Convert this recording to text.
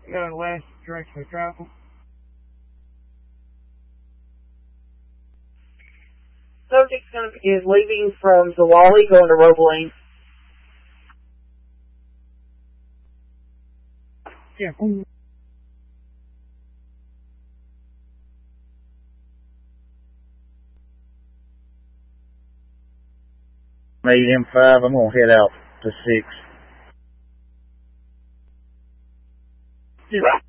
Last direction of travel. Subject is leaving from Zawali, going to Roble. Yeah. M5, I'm going to head out to 6. Yeah.